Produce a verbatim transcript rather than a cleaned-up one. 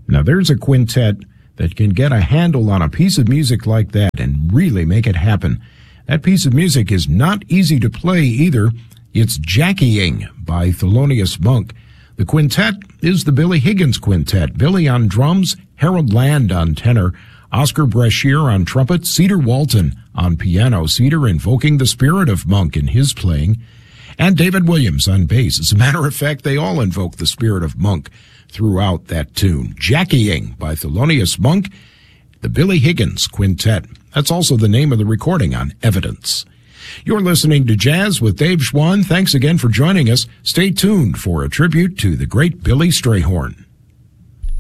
Now there's a quintet that can get a handle on a piece of music like that and really make it happen. That piece of music is not easy to play either. It's Jackieing by Thelonious Monk. The quintet is the Billy Higgins Quintet. Billy on drums, Harold Land on tenor, Oscar Brashear on trumpet, Cedar Walton on piano, Cedar invoking the spirit of Monk in his playing, and David Williams on bass. As a matter of fact, they all invoke the spirit of Monk throughout that tune. Jackieing by Thelonious Monk, the Billy Higgins Quintet. That's also the name of the recording on Evidence. You're listening to Jazz with Dave Schwann. Thanks again for joining us. Stay tuned for a tribute to the great Billy Strayhorn.